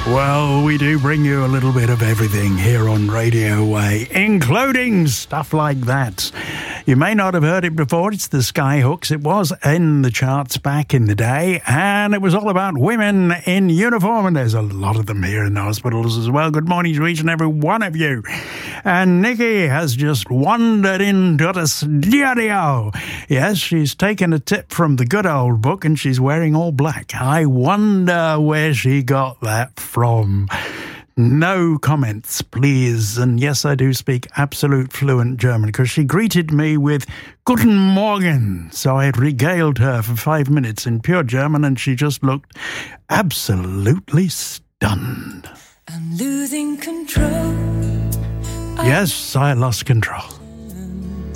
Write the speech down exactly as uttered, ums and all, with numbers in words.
Well, we do bring you a little bit of everything here on Radio Way, including stuff like that. You may not have heard it before. It's the Skyhooks. It was in the charts back in the day, and it was all about women in uniform, and there's a lot of them here in the hospitals as well. Good morning to each and every one of you. And Nikki has just wandered into the studio. Yes, she's taken a tip from the good old book, and she's wearing all black. I wonder where she got that from. No comments, please. And yes, I do speak absolute fluent German, because she greeted me with Guten Morgen. So I regaled her for five minutes in pure German, and she just looked absolutely stunned. I'm losing control. Yes, I lost control.